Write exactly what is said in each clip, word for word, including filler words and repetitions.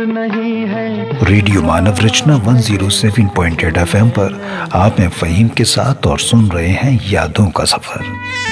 नहीं है। रेडियो मानव रचना एक सौ सात पॉइंट आठ एफ एम पर आप हैं फहीम के साथ और सुन रहे हैं यादों का सफर।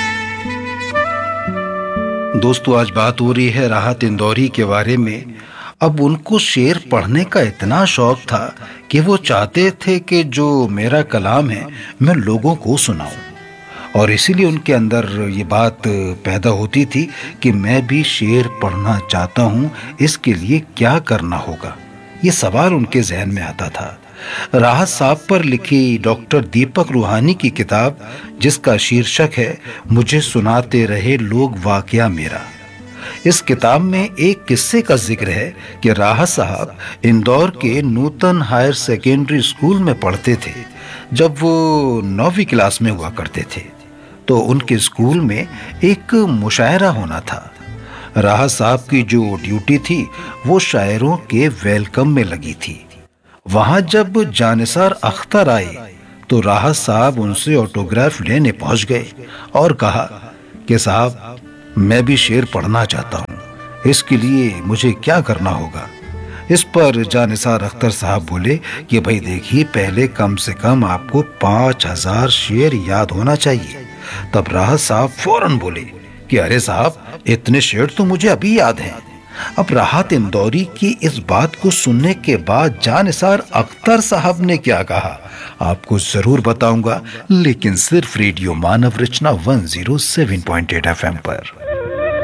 दोस्तों, आज बात हो रही है राहत इंदौरी के बारे में। अब उनको शेर पढ़ने का इतना शौक था कि वो चाहते थे कि जो मेरा कलाम है मैं लोगों को सुनाऊं, और इसीलिए उनके अंदर ये बात पैदा होती थी कि मैं भी शेर पढ़ना चाहता हूँ, इसके लिए क्या करना होगा। ये सवाल उनके जहन में आता था। राहत साहब पर लिखी डॉक्टर दीपक रूहानी की किताब, जिसका शीर्षक है मुझे सुनाते रहे लोग वाकया मेरा, इस किताब में एक किस्से का जिक्र है कि राहत साहब इंदौर के नूतन हायर सेकेंडरी स्कूल में पढ़ते थे। जब वो नौवीं क्लास में हुआ करते थे तो उनके स्कूल में एक मुशायरा होना था। राहत साहब की जो ड्यूटी थी वो शायरों के वेलकम में लगी थी। वहां जब जानिसार अख्तर आए तो राहत साहब उनसे ऑटोग्राफ लेने पहुंच गए और कहा कि साहब, मैं भी शेर पढ़ना चाहता हूँ, इसके लिए मुझे क्या करना होगा। इस पर जानिसार अख्तर साहब बोले कि भाई देखिए, पहले कम से कम आपको पांच हजार शेर याद होना चाहिए। तब राहत साहब फौरन बोले कि अरे साहब, इतने शेर तो मुझे अभी याद हैं। अब राहत इंदौरी की इस बात को सुनने के बाद जानिसार अख्तर साहब ने क्या कहा आपको जरूर बताऊंगा, लेकिन सिर्फ रेडियो मानव रचना एक सौ सात पॉइंट आठ एफ एम पर।